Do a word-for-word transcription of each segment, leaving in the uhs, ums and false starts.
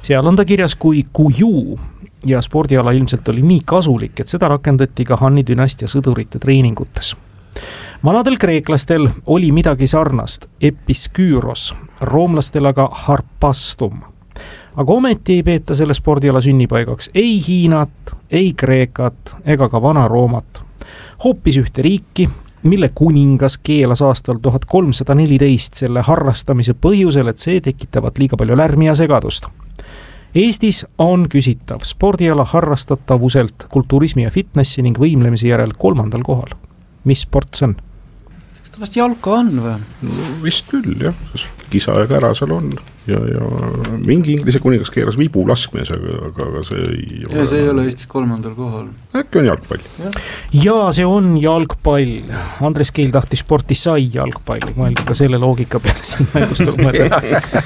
seal on ta kirjas kui kuju ja spordiala ilmselt oli nii kasulik, et seda rakendati ka Hanni dünastia sõdurite treeningutes. Vanadel kreeklastel oli midagi sarnast, episküüros, roomlastel aga harpastum. Aga ometi ei peeta selle spordiala sünnipaigaks ei Hiinat, ei Kreekat ega ka Vana-Roomat. Hoopis ühte riiki, mille kuningas keelas aastal tuhat kolmsada neliteist selle harrastamise põhjusel, et see tekitavad liiga palju lärmi ja segadust. Eestis on küsitav spordiala harrastatavuselt kulturismi ja fitnessi ning võimlemise järel kolmandal kohal. Mis sport see on? Kas ta vast jalka on või? No, vist küll, jah. Kisa ja kära seal on. Ja, ja mingi inglise kuningas keeras vibu laskmes, aga, aga see ei ole... Ja see ei ole Eestis kolmandal kohal. Äkki on jalgpall. Ja. ja see on jalgpall. Andres Keel tahtis sporti sai jalgpalli. Mõelda ka selle loogika peale siin mängust mõelda.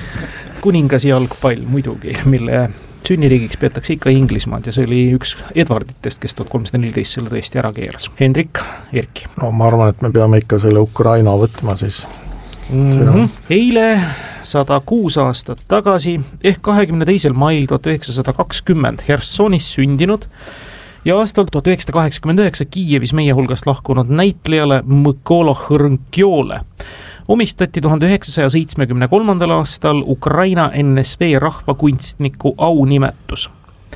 Kuningas jalgpall muidugi, mille sünniriigiks peetakse ikka Inglismaad ja see oli üks Edwarditest, kes tuhat kolmsada neliteist selle tõesti ära keeras. Hendrik, Erki. No ma arvan, et me peame ikka selle Ukraina võtma siis. Mm-hmm. Eile sada kuus aastat tagasi ehk kahekümne teisel mail tuhat üheksasada kakskümmend Hersonis sündinud ja aastal tuhat üheksasada kaheksakümmend üheksa Kiievis meie hulgast lahkunud näitlejale Mykolo Hrnkiole omistati tuhande üheksasaja seitsmekümne kolmandal aastal Ukraina N S V rahvakunstniku aunimetus.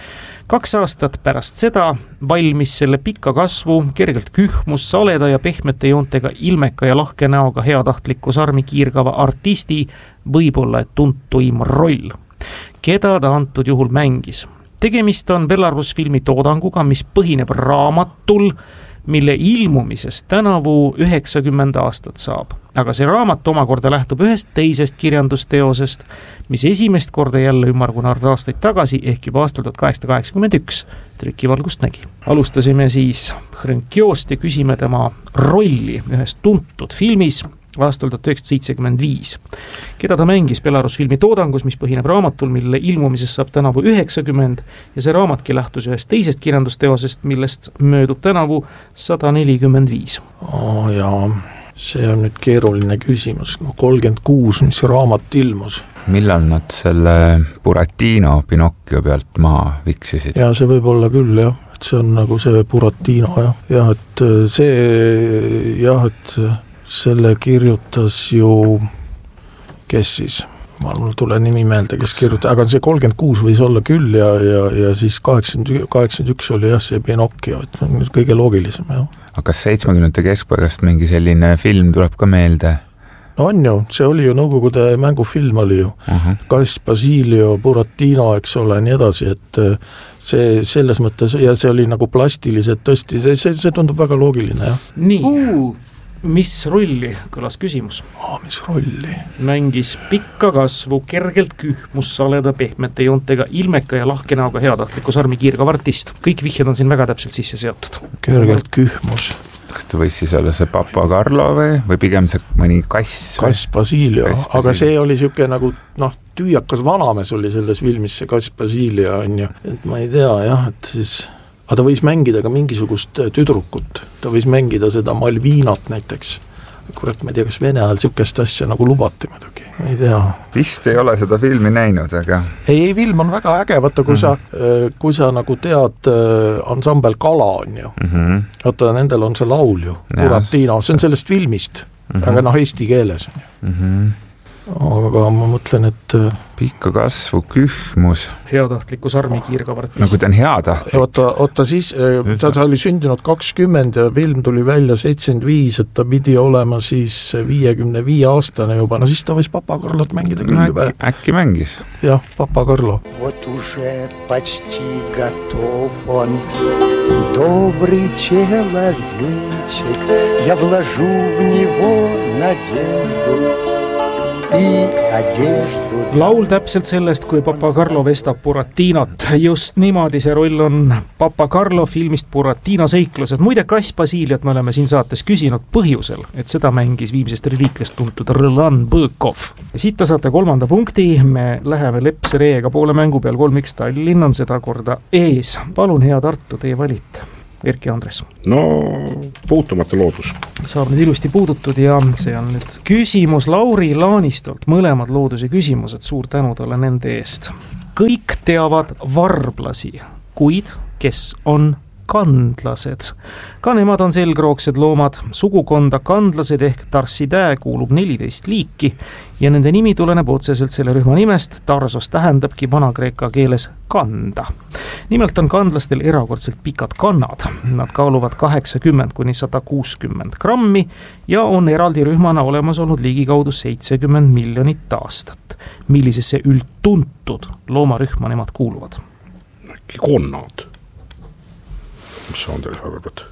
Kaks aastat pärast seda valmis selle pika kasvu, kergelt kühmus, saleda ja pehmete joontega ilmeka ja lahke näoga heatahtliku sarmi kiirgava artisti võib-olla et tuntuim roll, keda ta antud juhul mängis. Tegemist on Belarus-filmi toodanguga, mis põhineb raamatul, mille ilmumisest tänavu üheksakümmend aastat saab. Aga see raamat omakorda lähtub ühest teisest kirjandusteosest, mis esimest korda jälle ümmargunaard aastaid tagasi ehk juba aastal tuhat kaheksasada kaheksakümmend üks trükivalgust nägi. Alustasime siis Hrnkiost ja küsime tema rolli ühes tuntud filmis aastal tuhat üheksasada seitsekümmend viis, keda ta mängis Belarus-filmi toodangus, mis põhineb raamatul, mille ilmumisest saab tänavu üheksakümmend ja see raamatki lähtus ühest teisest kirjandusteosest, millest möödub tänavu sada nelikümmend viis. Oh, jaa, see on nüüd keeruline küsimus. kolmkümmend kuus, mis raamat ilmus. Millal nad selle Buratino Pinocchio pealt maa viksisid? Ja see võib olla küll, jah. Et see on nagu see Buratino, jah. Ja, et see, jah, et selle kirjutas ju, kes siis, ma tule nimi meelde, kes kirjutas, aga see kolmkümmend kuus võis olla küll ja, ja, ja siis kaheksakümmend üks oli jah see Pinocchio, et on kõige loogilisem. Jah. Aga kas seitsmekümnendate keskpaigast mingi selline film tuleb ka meelde? No on ju, see oli ju Nõukogude mängufilm oli ju, uh-huh. Kass, Basilio, Buratino, eks ole, nii edasi, et see selles mõttes, ja see oli nagu plastiliselt tõesti, see, see, see tundub väga loogiline, jah. Nii. Uh. Mis rolli, kõlas küsimus? Oh, mis rolli? Mängis pikka kasvu, kergelt kühmus, saleda pehmete joontega, ilmeka ja lahke näoga heatahtliku sarmi kiirgav artist. Kõik vihjed on siin väga täpselt sisse seotud. Kergelt kühmus. Kas ta võis siis olla see Papa Carlo või, või pigem see mõni kass? Kass Basilio, kass Basilio. Aga see oli siuke nagu, noh, tüüakas vanames oli selles filmis see Kass Basilio, on ju. Et ma ei tea, jah, et siis... aga ta võis mängida ka mingisugust tüdrukut, ta võis mängida seda Malvinat näiteks, kurat, ma ei tea, kas Vene ajal sükest asja nagu lubati muidugi, ma ei tea. Vist ei ole seda filmi näinud, aga... Ei, ei, film on väga äge, vaata, kui, mm-hmm. sa, kui sa nagu tead ansambel Kala on ju, mm-hmm. vaata, nendel on see laul ju, Buratino, see on sellest filmist, mm-hmm. aga noh, eesti keeles on ju. Mm-hmm. Aga ma mõtlen, et pikka kasvu, kühmus. Heatahtliku sarmi kiirgavartist. Nagu ta on heatahtlik. Oota, oota siis, ta, ta oli sündinud kakskümmend ja film tuli välja seitsekümmend viis, et ta pidi olema siis viiekümne viie aastane juba. No siis ta võis Papa Carlot mängida küll juba. Äkki, äkki mängis. Jah, Papa Carlo. Вот уже почти готов он, добрый человечек, я вложу в него надежду. Laul täpselt sellest, kui Papa Carlo vestab Buratinot. Just niimoodi see roll on Papa Carlo filmist Buratino seiklused. Muide, Kass Basiliot me oleme siin saates küsinud põhjusel, et seda mängis viimsest reliikviast tuntud Roland Bõkov. Siit ta saate kolmanda punkti, me läheme Lepse Reega poole mängu peal, kolm X Tallinn on seda korda ees. Palun, hea Tartu, teie valit. Erki Andres. No, puutumata loodus. Saab nüüd ilusti puudutud ja see on nüüd küsimus Lauri Laanistolt. Mõlemad looduse küsimused, suur tänu talle nende eest. kõik teavad varblasi, kuid kes on kandlased? Ka nemad on selgroogsed loomad. Sugukonda kandlased ehk Tarsidae kuulub neliteist liiki ja nende nimi tuleneb otseselt selle rühma nimest. Tarsos tähendabki vana-kreeka keeles kanda. Nimelt on kandlastel erakordselt pikad kannad. Nad kaaluvad kaheksakümmend kuni sada kuuskümmend grammi ja on eraldi rühmana olemas olnud ligikaudu seitsekümmend miljonit aastat. Millisesse üldtuntud loomarühma nemad kuuluvad? Äkki konnad? Mis on teil arvad?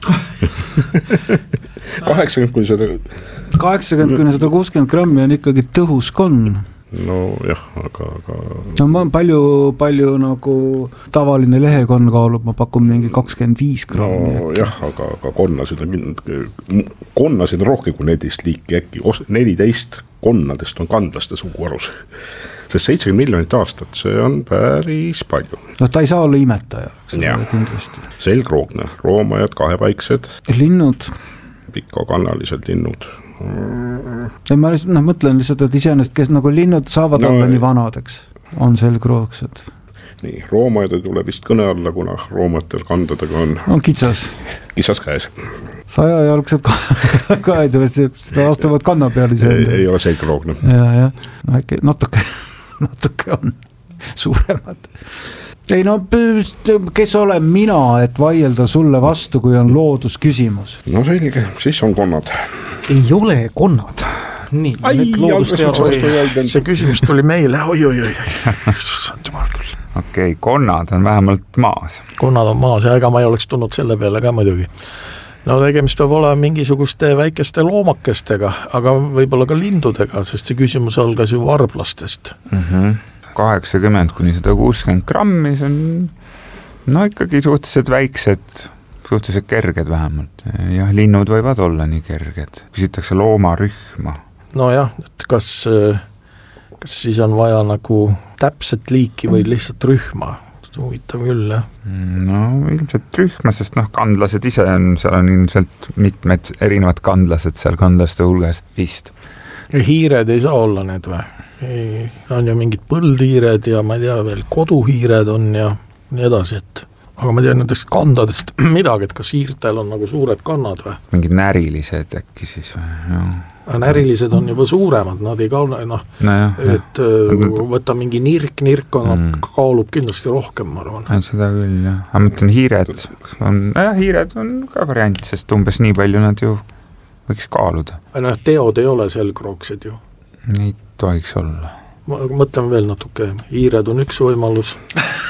kaheksakümmend kuni sada kaheksakümmend kuni sada kuuskümmend grammi on ikkagi tõhus konn. No jah, aga, aga... No ma palju, palju nagu tavaline lehekonn kaalub, ma pakun mingi kakskümmend viis grammi. No äkki. Jah, aga, aga konnasid on, konnasid on rohkem kui neliteist liiki, äkki neliteist konnadest on kandlaste suguarus. Sest seitsekümmend miljonit aastat, see on päris palju. No ta ei saa olla imetaja, kindlasti. Selgroogne, roomajad, kahepaiksed. Linnud. Pikakannalised linnud. Ja ma lihtsalt, no, mõtlen lihtsalt, et iseenesest, kes nagu linnud saavad no, olla nii vanadeks, on selgroogsed. Nii, roomajad ei tule vist kõne alla, kuna roomatel kandadega on... On kitsas. Kitsas käes. Sajajalgsed ka, ka ei tule, seda astuvad kanna peal ise. Ei, ei ole selgroogne. Ja, ja. No, äkki natuke, natuke on suuremad. Ei no, kes olen mina, et vaielda sulle vastu, kui on loodusküsimus? No selge, siis on konnad. Ei ole konnad. Nii, ai, jalgus, see küsimus tuli meile, oi, oi, oi. Okei, okay, konnad on vähemalt maas. Konnad on maas ja ega ma ei oleks tulnud selle peale ka muidugi. No tegemist peab olema mingisuguste väikeste loomakestega, aga võib-olla ka lindudega, sest see küsimus algas ju varblastest. Mm-hmm. kaheksakümmend kuni sada kuuskümmend grammi, see on no ikkagi suhteliselt väiksed, suhteliselt kerged vähemalt. Jah, linnud võivad olla nii kerged. Küsitakse loomarühma. No jah, et kas, kas siis on vaja nagu täpset liiki või lihtsalt rühma? Huvitav küll, jah. No ilmselt rühma, sest noh, kandlased ise on, seal on ilmselt mitmed erinevad kandlased seal kandlaste hulgas vist. Ja hiired ei saa olla need või? Ei, on ju mingid põldhiired ja ma ei tea veel, koduhiired on ja nii edasi, et aga ma tean nendest kandadest midagi, et kas hiirtel on nagu suured kannad või? Mingid närilised äkki siis või? No. Närilised on juba suuremad, nad ei kaalu, noh, no jah, et jah. Võtta mingi nirk, nirk on, mm. kaalub kindlasti rohkem, ma arvan. Seda küll, jah. Aga mõtlen, hiired on, jah, hiired on ka variant, sest umbes nii palju nad ju võiks kaaluda. No, teod ei ole selgroogsed ju. Neid tohiks olla. Ma mõtlen veel natuke, hiired on üks võimalus.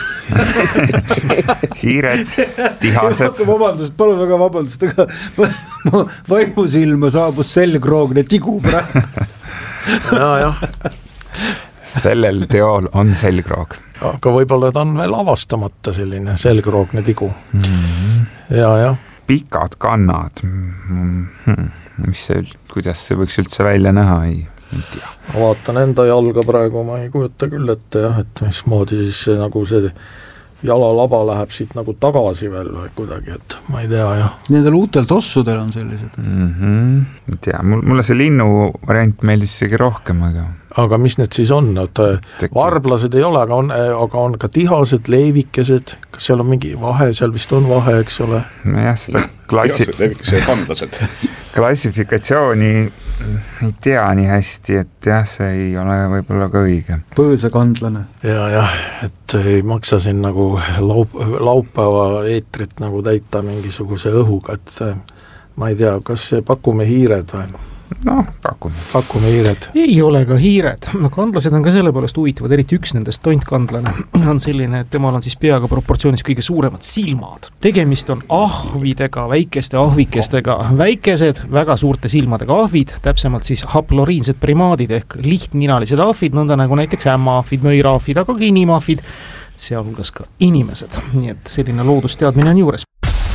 Hiired, tihased. Vabandust, palun väga vabandust, aga vaimusilma saabus selgroogne tigu praegu. Ja, jah. Sellel teol on selgroog. Aga võib-olla ta on veel avastamata selline selgroogne tigu. Mm-hmm. Ja, jah. Pikad kannad. Hmm. Mis see, kuidas see võiks üldse välja näha? Ei, ei tea. Ma vaatan enda jalga praegu, ma ei kujuta küll ette, jah, et mismoodi siis see, nagu see jalalaba läheb siit nagu tagasi veel või kuidagi, et ma ei tea, jah. Nendel uutel tossudel on sellised. Mm-hmm. Ei tea, mulle see linnu variant meeldis isegi rohkem, aga... Aga mis need siis on? Et varblased ei ole, aga on, aga on ka tihased, leevikesed, kas seal on mingi vahe, seal vist on vahe, eks ole? No jah, seda klassi... Tihased, leevikesed ja kandlased. Klassifikatsiooni ei tea nii hästi, et jah, see ei ole võib-olla ka õige. Põõsakandlane. Ja, jah, et ei maksa siin nagu laup, laupäeva eetrit nagu täita mingisuguse õhuga, et ma ei tea, kas pakume hiired või? No, pakume. Pakume hiired. Ei ole ka hiired. No, kandlased on ka selle poolest huvitavad, eriti üks nendest tontkandlane on selline, et temal on siis peaga proportsioonis kõige suuremad silmad. Tegemist on ahvidega, väikeste ahvikestega. Väikesed, väga suurte silmadega ahvid, täpsemalt siis haploriinsed primaadid ehk lihtninalised ahvid, nõnda nagu näiteks ämmaahvid, möiraahvid, aga ka inimahvid, sealhulgas ka inimesed. Nii et selline loodusteadmine on juures.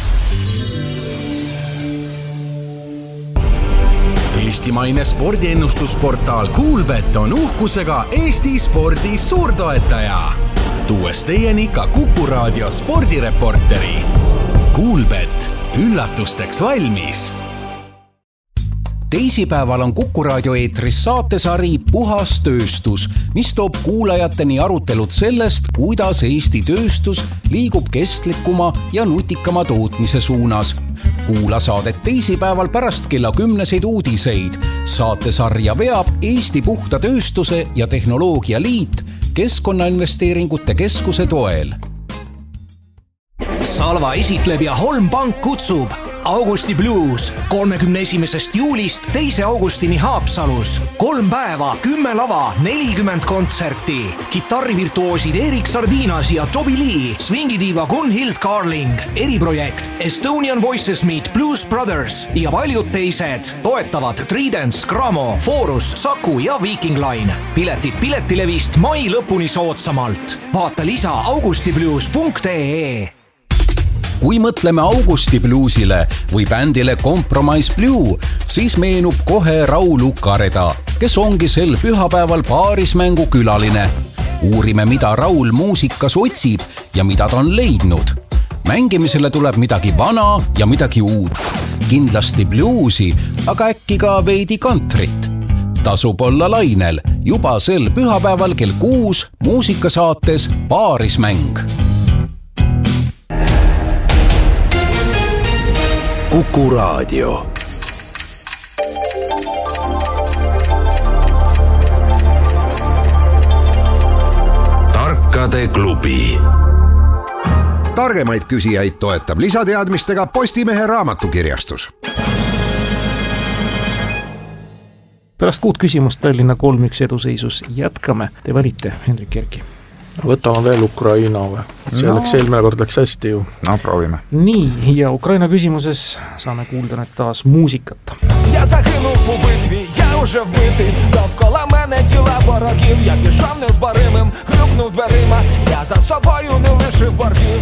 Eestimaine spordiennustusportaal Kuulbet on uhkusega Eesti spordi suurtoetaja. Tuues teieni ka Kuku Raadio spordireporteri. Kuulbet, üllatusteks valmis. teisipäeval on Kuku Raadio eetris saatesari Puhas tööstus, mis toob kuulajateni arutelud sellest, kuidas Eesti tööstus liigub kestlikuma ja nutikama tootmise suunas. Kuula saadet teisipäeval pärast kella kümneseid uudiseid. Saatesarja veab Eesti Puhta Tööstuse ja Tehnoloogia Liit Keskkonnainvesteeringute Keskuse toel. Salva esitleb ja Holm Pank kutsub Augusti Blues kolmekümne esimesest juulist teise augustini Haapsalus. Kolm päeva, kümme lava, nelikümmend kontserti. Kitarrivirtuoosid Erik Sardinas ja Toby Lee, swingidiiva Gunhild Carling, eriprojekt Estonian Voices Meet Blues Brothers ja paljud teised. Toetavad Tridents, Gramo, Forus, Saku ja Viking Line. Piletid Piletilevist mai lõpuni soodsamalt. Vaata lisa augustiblues punkt ee. Kui mõtleme Augusti Bluesile või bändile Compromise Blue, siis meenub kohe Raul Ukareda, kes ongi sel pühapäeval paarismängu külaline. Uurime, mida Raul muusikas otsib ja mida ta on leidnud. Mängimisele tuleb midagi vana ja midagi uut. Kindlasti bluesi, aga äkki ka veidi kantrit. Tasub olla lainel juba sel pühapäeval kell kuus muusikasaates Paarismäng. Kuku Raadio. Tarkade klubi. Targemaid küsijaid toetab lisateadmistega Postimehe raamatukirjastus. Pärast kuut küsimust Tallinna kolm üks eduseisus jätkame. Te valite Hendrik Järgi. Võtame veel Ukraina või? See no. läks eelmine kord läks hästi ju. No proovime. Nii, ja Ukraina küsimuses saame kuulda nüüd taas muusikat. Я загинув у битві, я уже вбитий. Довкола мене тіла ворогів. Я пішов незборимим, грюкнув дверима. Я за собою не лишив боргів.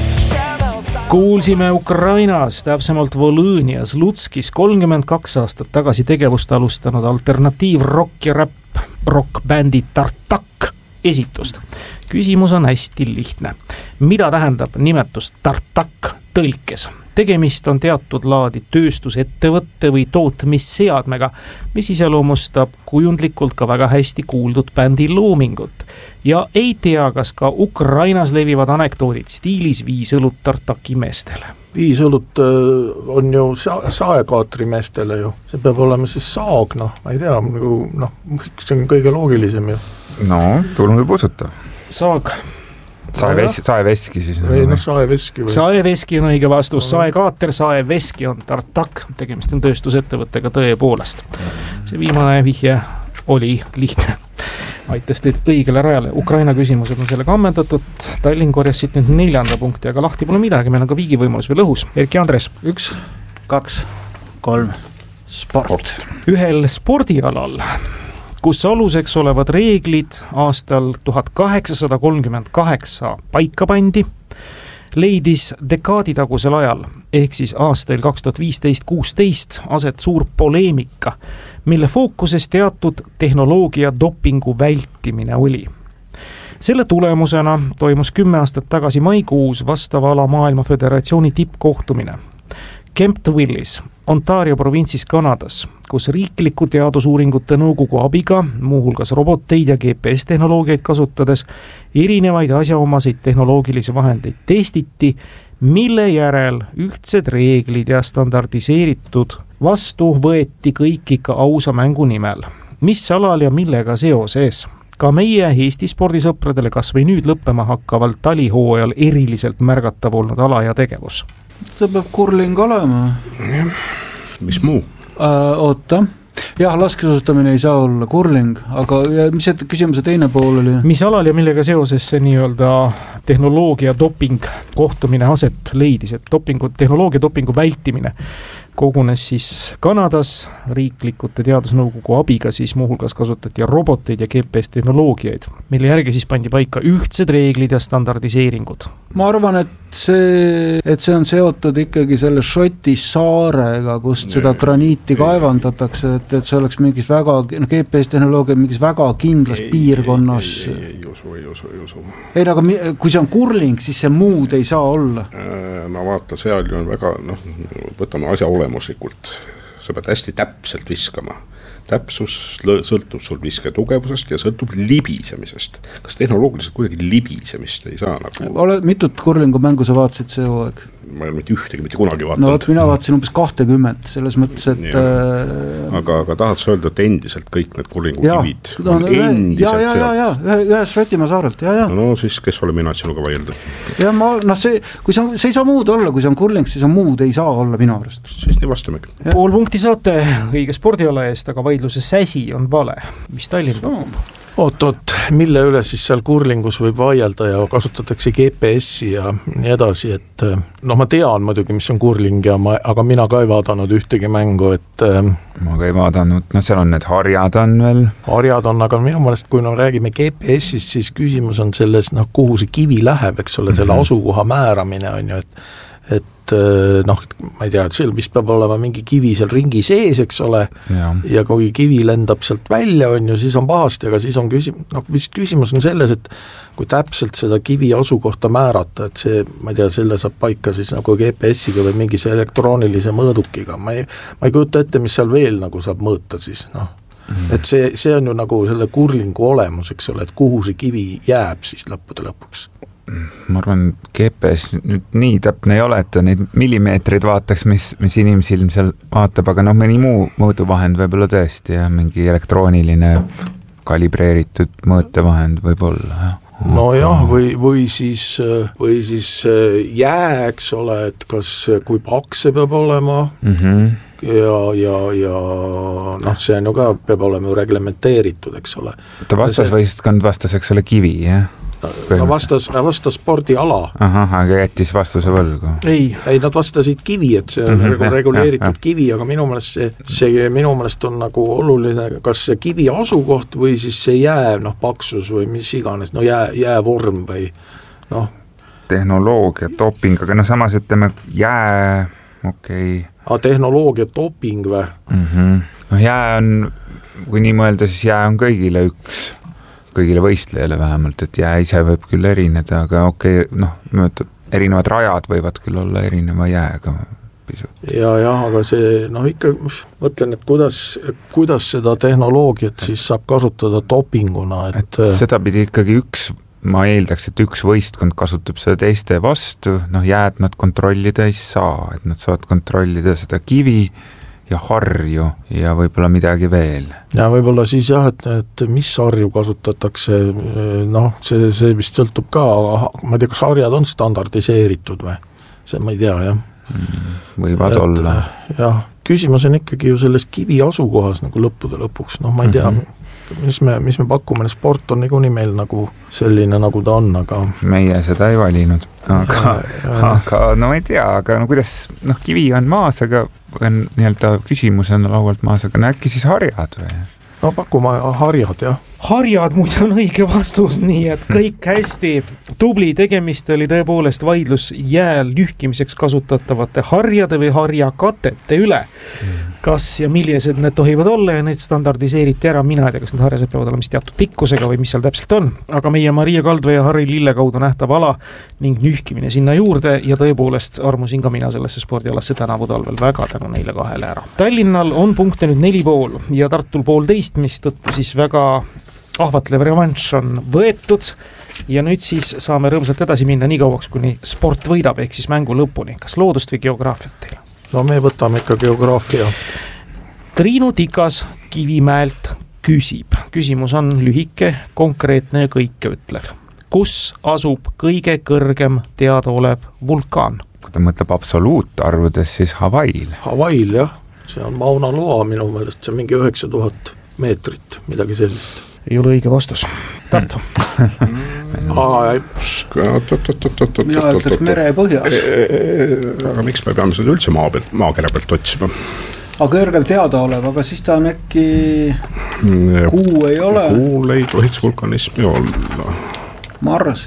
Kuulsime Ukrainas, täpsemalt Volõnias, Lutskis kolmkümmend kaks aastat tagasi tegevust alustanud alternatiiv rock ja rap rock bändi Tartak esitust. Küsimus on hästi lihtne. Mida tähendab nimetus Tartak tõlkes? Tegemist on teatud laadi tööstusettevõtte või tootmisseadmega, mis iseloomustab kujundlikult ka väga hästi kuuldud bändi loomingut. Ja ei tea, kas ka Ukrainas levivad anekdoodid stiilis viis õlut Tartaki meestele. Viis õlut on ju sa- saekaatri meestele ju. See peab olema siis saag, noh, ma ei tea, nagu, noh, see on kõige loogilisem ju. No, tulnud juba usutav. Saag. Saeveski, saeveski siis. Või noh, saeveski. Või... Saeveski on õige vastus. Saekaater, saeveski on Tartak. Tegemist on tööstusettevõttega tõepoolest. See viimane vihje oli lihtne. Aitas teid õigele rajale. Ukraina küsimused on sellega ammendatud. Tallinn korjas siit nüüd neljanda punkti, aga lahti pole midagi. Meil on ka viigi võimalus veel õhus. Erki Andres. Üks, kaks, kolm. Sport. Ühel spordialal, kus aluseks olevad reeglid aastal tuhat kaheksasada kolmkümmend kaheksa paika pandi, leidis dekaaditagusel ajal, ehk siis aastail kaks tuhat viisteist kuusteist aset suur poleemika, mille fookuses teatud tehnoloogia dopingu vältimine oli. Selle tulemusena toimus kümme aastat tagasi maikuus vastava ala maailma föderatsiooni tippkohtumine Kemptville'is, Ontario provintsis Kanadas, kus riikliku teadusuuringute nõukogu abiga, muuhulgas roboteid ja G P S-tehnoloogiaid kasutades, erinevaid asjaomaseid tehnoloogilisi vahendeid testiti, mille järel ühtsed reeglid ja standardiseeritud vastu võeti kõik ikka ausa mängu nimel. Mis alal ja millega seoses? Ka meie Eesti spordisõpradele kas või nüüd lõppema hakkaval talihooajal eriliselt märgatav olnud ala ja tegevus. See peab kurling olema. Mis muu? Äh, oota. Jah, laskesuusatamine ei saa olla kurling, aga mis see küsimuse teine pool oli? Mis alal ja millega seoses see nii-öelda tehnoloogia doping kohtumine aset leidis, et dopingu, tehnoloogia dopingu vältimine kogunes siis Kanadas riiklikute teadusnõukogu abiga, siis muuhulgas kasutati roboteid ja G P S-tehnoloogiaid, mille järgi siis pandi paika ühtsed reeglid ja standardiseeringud. Ma arvan, et see, et see on seotud ikkagi selle Šoti saarega, kust seda graniiti kaevandatakse, et, et see oleks mingis väga, no G P S-tehnoloogia mingis väga kindlas ei, piirkonnas. Ei, ei, ei, ei usu, ei usu, ei usu. Ei, aga kui see on kurling, siis see muud ei saa olla. No vaata, seal ju on väga, noh, võtame asja olemuslikult. sa pead hästi täpselt viskama. Täpsus sõltub sul viske tugevusest ja sõltub libisemisest. Kas tehnoloogiliselt kuidagi libisemist ei saa nagu? Ole, mitut kurlingu mängu sa vaatasid see hooaeg? Ma ei ole mitte ühtegi, mitte kunagi vaatanud. No võt, mina vaatasin umbes kahtekümmet, selles mõttes, et ja, äh... aga, aga tahad sa öelda, et endiselt kõik need kurlingu ja, kivid no, on ühe, endiselt ja, ja, ja, ja, ühes Šotimaa saarelt, ja, ja. No, no siis, kes ole mina sinuga vaielda? Ja ma, noh, see, kui sa, see ei saa muud olla, kui see on kurling, siis on muud ei saa olla minu arust. Siis nii vastamegi. Pool punkti saate õige spordiala eest, aga vaidluse säsi on vale. Mis Tallinn pakub? Oot, oot, mille üle siis seal kurlingus võib vaielda ja kasutatakse G P S-i ja nii edasi, et noh, ma tean muidugi, mis on kurling, ja ma, aga mina ka ei vaadanud ühtegi mängu, et ma ka ei vaadanud, no seal on need harjad on veel. Harjad on, aga minu meelest, kui no räägime G P S-ist, siis küsimus on selles, noh, kuhu see kivi läheb, eks ole, selle mm-hmm. asukoha määramine on ju, et et noh, ma ei tea, et seal vist peab olema mingi kivi seal ringi sees, eks ole, ja, ja kui kivi lendab sealt välja, on ju, siis on pahasti, aga siis on küsimus, noh, vist küsimus on selles, et kui täpselt seda kivi asukohta määrata, et see, ma ei tea, selle saab paika siis nagu G P S-iga või mingi elektroonilise mõõdukiga, ma ei, ma ei kujuta ette, mis seal veel nagu saab mõõta siis, noh. Mm-hmm. Et see, see on ju nagu selle kurlingu olemus, eks ole, et kuhu see kivi jääb siis lõppude lõpuks. Ma arvan, G P S nüüd nii täpne ei ole, et neid millimeetreid vaataks, mis, mis inimsilm seal vaatab, aga noh, mõni muu mõõduvahend võib olla tõesti ja mingi elektrooniline kalibreeritud mõõtevahend võib olla. No jah, või, või siis, või siis jää, eks ole, et kas, kui paks see peab olema mm-hmm. ja, ja, ja noh, see on ju ka, peab olema ju reglementeeritud, eks ole. Ta vastas see... võistkond vastas, eks ole, kivi, jah? No vastas, vastas spordiala. Ahah, aga jättis vastuse võlgu. Ei, ei, nad vastasid kivi, et see on mm-hmm, reguleeritud ja, ja. kivi, aga minu meelest see, see minu meelest on nagu oluline, kas see kivi asukoht või siis see jää, noh, paksus või mis iganes, no jää, jäävorm või noh. Tehnoloogia, doping, aga no samas ütleme jää, okei okay.. A tehnoloogia, doping või? Mm-hmm. No jää on, kui nii mõelda, siis jää on kõigile üks kõigile võistlejale vähemalt, et jää ise võib küll erineda, aga okei, okay, noh, erinevad rajad võivad küll olla erineva jääga pisut. Ja, ja, aga see, noh ikka mõtlen, et kuidas, kuidas seda tehnoloogiat siis saab kasutada dopinguna, et, et seda pidi ikkagi üks, ma eeldaks, et üks võistkond kasutab seda teiste vastu, noh jääd nad kontrollida ei saa, et nad saavad kontrollida seda kivi ja harju ja võib-olla midagi veel. Ja võib-olla siis jah, et, et mis harju kasutatakse, noh, see, see vist sõltub ka, ma ei tea, kas harjad on standardiseeritud või? See ma ei tea, jah. Võivad et, olla. Jah, küsimus on ikkagi ju selles kivi asukohas nagu lõppude lõpuks, noh, ma ei tea, mm-hmm. mis me, mis me pakume, sport on niikuinii meil nagu selline, nagu ta on, aga meie seda ei valinud, aga, aga no ma ei tea, aga no kuidas, noh, kivi on maas, aga on nii-öelda küsimus on laualt maas, aga no äkki siis harjad või? No pakume harjad, jah. Harjad muide on õige vastus, nii et kõik hästi. Tubli tegemist oli tõepoolest vaidlus jääl nühkimiseks kasutatavate harjade või harjakatete üle. Kas ja millised need tohivad olla ja need standardiseeriti ära, mina ei tea, kas need harjased peavad olema teatud pikkusega või mis seal täpselt on, aga meie Maria Kaldvee ja Harri Lillekaudu nähtav ala ning nühkimine sinna juurde ja tõepoolest armusin ka mina sellesse spordialasse tänavu talvel väga tänu neile kahele ära. Tallinnal on punkte nüüd neli pool ja Tartul poolteist, mis tõttu siis väga ahvatlev revanš on võetud ja nüüd siis saame rõõmsalt edasi minna nii kauaks, kuni sport võidab, ehk siis mängu lõpuni. Kas loodust või geograafiat teile? No me võtame ikka geograafia. Triinu Tikas Kivimäelt küsib. Küsimus on lühike, konkreetne ja kõike ütlev. Kus asub kõige kõrgem teadaolev vulkaan? Kui ta mõtleb absoluutarvudes, siis Hawaiil. Hawaiil, jah. See on Mauna Loa minu meelest, see on mingi üheksa tuhat meetrit, midagi sellist. Ei ole õige vastus. Tartu. Mina ütleks mere põhjas. Aga miks me peame seda üldse maa pealt, maakere pealt otsima? Aga kõrgem teadaolev, aga siis ta on äkki kuu ei ole. Kuul ei tohiks vulkanismi olla. Mars.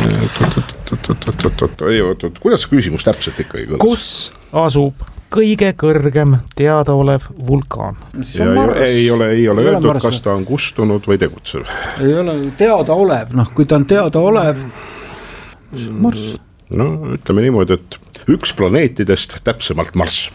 Kuidas küsimus täpselt ikka ei kõlas? Kus asub kõige kõrgem teadaolev vulkaan? Ja ei ole, ei ole öeldud, kas ta on kustunud või tegutsev. Ei ole teadaolev, noh, kui ta on teadaolev. Mars. No ütleme niimoodi, et üks planeetidest täpsemalt Mars.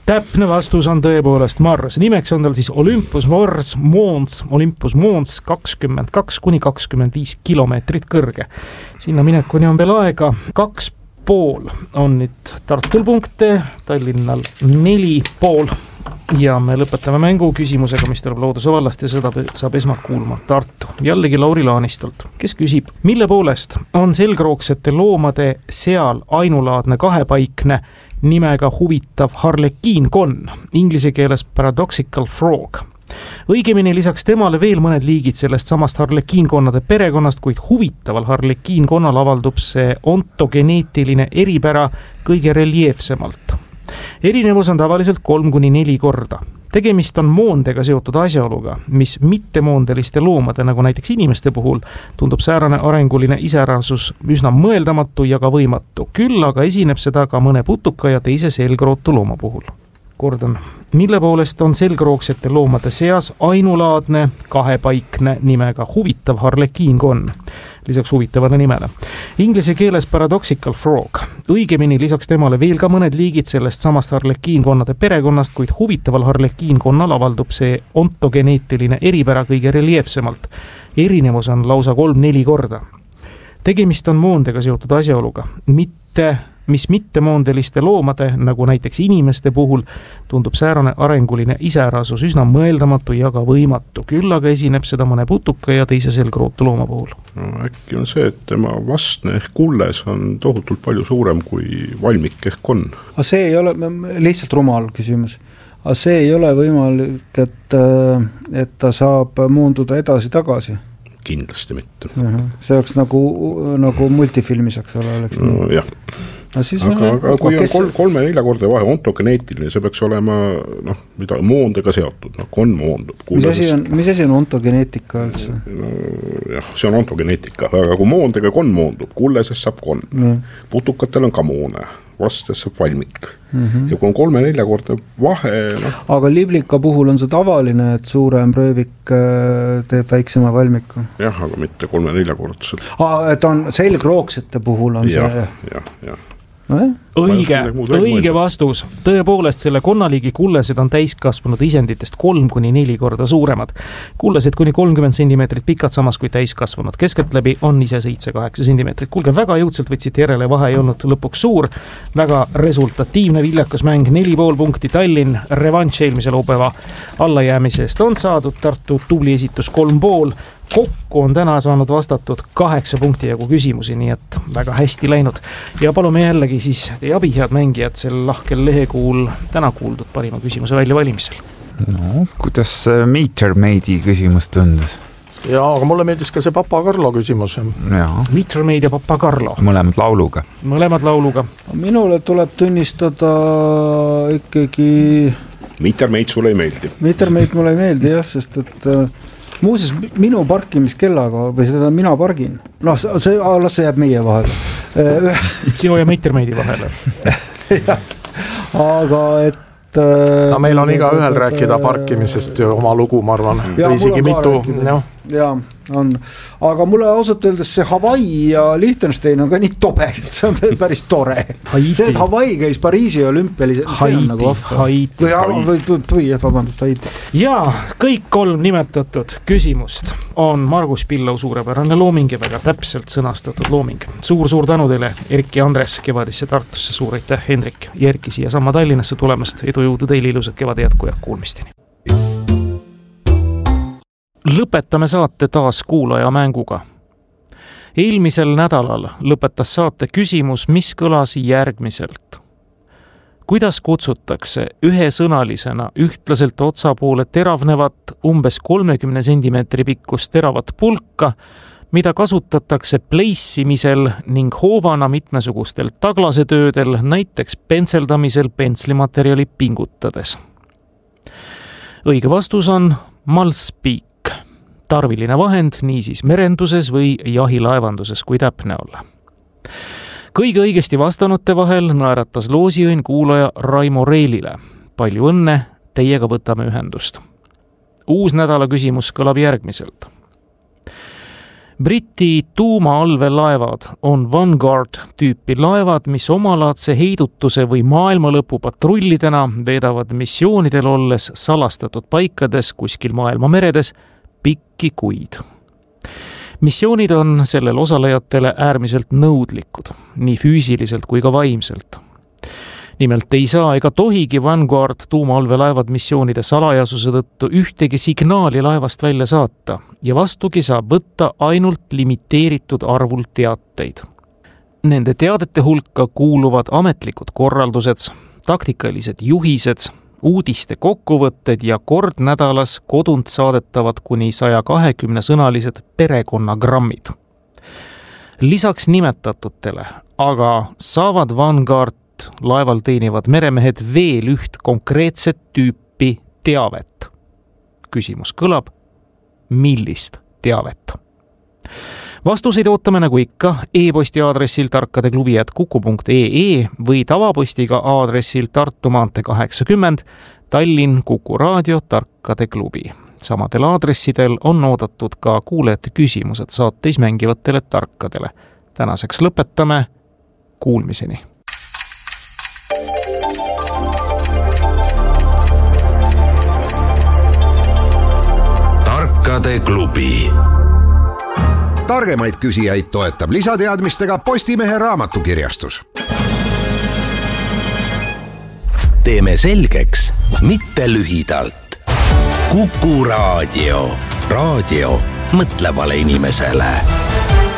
täpne vastus on tõepoolest Mars, nimeks on tal siis Olympus Mars Mons, Olympus Mons kakskümmend kaks kuni kakskümmend viis kilomeetrit kõrge. Sinna minekuni on veel aega, kaks pool on nüüd Tartul punkte, Tallinnal neli pool ja me lõpetame mängu küsimusega, mis tuleb Looduse vallast ja seda saab esmalt kuulma Tartu. Jällegi Lauri Laanistolt, kes küsib, mille poolest on selgroogsete loomade seal ainulaadne kahepaikne nimega huvitav harlekiinkonn, inglise keeles paradoxical frog. Õigemini lisaks temale veel mõned liigid sellest samast harlekiinkonnade perekonnast, kuid huvitaval harlekiinkonnal avaldub see ontogeneetiline eripära kõige reljeefsemalt. Erinevus on tavaliselt kolm kuni neli korda. Tegemist on moondega seotud asjaoluga, mis mittemoondeliste loomade, nagu näiteks inimeste puhul, tundub säärane arenguline iseärasus üsna mõeldamatu ja ka võimatu. Küll aga esineb seda ka mõne putuka ja teise selgrootu looma puhul. Kordan, mille poolest on selgroogsete loomade seas ainulaadne kahepaikne nimega huvitav harlekiinkonn, lisaks huvitavale nimele. Inglise keeles paradoxical frog. Õigemini lisaks temale veel ka mõned liigid sellest samast harlekiinkonnade perekonnast, kuid huvitaval harlekiinkonnal avaldub see ontogeneetiline eripära kõige reljeefsemalt. Erinevus on lausa kolm-neli korda. Tegemist on moondega seotud asjaoluga, mitte mis mittemoondeliste loomade, nagu näiteks inimeste puhul, tundub säärane arenguline iseärasus üsna mõeldamatu ja ka võimatu. Küll aga esineb seda mõne putuka ja teise selgrootu looma puhul. No, äkki on see, et tema vastne ehk kulles on tohutult palju suurem kui valmik ehk on. Aga see ei ole lihtsalt rumal küsimus. Aga see ei ole võimalik, et, et ta saab moonduda edasi-tagasi. Kindlasti mitte. See oleks nagu, nagu multifilmis, eks ole, oleks no, nii. Jah. Aga, aga, aga kui kes... on kolme nelja korda vahe ontogeneetiline, see peaks olema noh, mida moondega seotud, noh, kon moondub. Mis asi on, mis asi on ontogeneetika üldse? No, jah, see on ontogeneetika, aga kui moondega kon moondub, kullesest saab kon. Mm. Putukatel on ka moone, vastes saab valmik. Mm-hmm. Ja kui on kolme nelja korda vahe no... Aga liblika puhul on see tavaline, et suurem röövik teeb väiksema valmiku? Jah, aga mitte kolme nelja korda. Ah, et on selgroogsete puhul on ja, see jah, jah. No, õige, õige vastus. Tõepoolest, selle konnaliigi kullesed on täiskasvanud isenditest kolm kuni neli korda suuremad. Kullesed kuni kolmkümmend sentimeetrit pikad, samas kui täiskasvanud. Keskeltläbi on ise seitse kaheksa sentimeetrit. Kuulge, väga jõudsalt võtsite järele, vahe ei olnud lõpuks suur. Väga resultatiivne viljakas mäng, neli pool punkti Tallinn, revanš eelmise laupäeva allajäämisest on saadud, Tartu tubli esitus kolm pool. Kokku on täna saanud vastatud kaheksa punkti jagu küsimusi, nii et väga hästi läinud. Ja palume jällegi siis teie abi, head mängijad, sel lahkel lehekuul täna kuuldud parima küsimuse välja valimisel. No, kuidas Meter Maidi küsimus tundus? Jaa, aga mulle meeldis ka see Papa Carlo küsimus. Meter Maid ja Papa Carlo. Mõlemad lauluga. Mõlemad lauluga. Minule tuleb tunnistada ikkagi... Meter Maid sulle ei meeldi. Meter Maid mulle ei meeldi, jah, sest et... Muuses minu parkimiskellaga või seda mina pargin. No see, las see jääb meie vahele. Sinu ja Meter Maidi vahele. Aga et no, meil on iga ühel rääkida parkimisest ja oma lugu, ma arvan. Ja, isegi mitu. Ja, on. Aga mulle ausalt öeldes see Hawaii ja Liechtenstein on ka nii tobe, et see on päris tore. Haiti. See, et Hawaii käis Pariisi olümpiali, see Haiti, on nagu vahva. Haiti, Haiti. Või, vabandust, Haiti. Ja kõik kolm nimetatud küsimust on Margus Pillau suurepärane looming ja väga täpselt sõnastatud looming. Suur-suur tänu teile, Erki ja Andres, kevadisse Tartusse, suur aitäh, Hendrik ja Erki siia sama Tallinnasse tulemast, edu jõudu teile, ilusat kevade jätku ja kuulmisteni. Lõpetame saate taas kuulaja mänguga. Eelmisel nädalal lõpetas saate küsimus, mis kõlas järgmiselt. Kuidas kutsutakse ühesõnalisena ühtlaselt otsapoole teravnevat umbes kolmekümne sentimeetri pikkust teravat pulka, mida kasutatakse pleissimisel ning hoovana mitmesugustel taglasetöödel, näiteks pentseldamisel pentslimaterjali pingutades? Õige vastus on malspiik. Tarviline vahend niisiis merenduses või jahilaevanduses, kui täpne olla. Kõige õigesti vastanute vahel naeratas loosiõin kuulaja Raimo Reilile. Palju õnne, teiega võtame ühendust. Uus nädala küsimus kõlab järgmiselt. Briti tuumaallveelaevad on Vanguard tüüpi laevad, mis omalaadse heidutuse või maailmalõpu patrullidena veedavad missioonidel olles salastatud paikades kuskil maailma meredes pikki kuid. Missioonid on sellel osalejatele äärmiselt nõudlikud, nii füüsiliselt kui ka vaimselt. Nimelt ei saa ega tohigi Vanguard tuumaallveelaevad missioonide salajasuse tõttu ühtegi signaali laevast välja saata ja vastugi saab võtta ainult limiteeritud arvul teateid. Nende teadete hulka kuuluvad ametlikud korraldused, taktikalised juhised, uudiste kokkuvõtted ja kord nädalas kodunt saadetavad kuni saja kahekümne sõnalised perekonnagrammid. Lisaks nimetatutele aga saavad Vanguard laeval teenivad meremehed veel üht konkreetset tüüpi teavet. Küsimus kõlab, millist teavet? Vastuseid ootame nagu ikka e-posti aadressil tarkadeklubi at kuku punkt ee või tavapostiga aadressil Tartu maantee kaheksakümmend, Tallinn, Kuku Raadio, Tarkade klubi. Samadel aadressidel on oodatud ka kuulajate küsimused saateis mängivatele tarkadele. Tänaseks lõpetame, kuulmiseni! Tarkade klubi. Targemaid küsijaid toetab lisateadmistega Postimehe raamatukirjastus. Teeme selgeks, mitte lühidalt. Kuku Raadio. Raadio mõtlevale inimesele.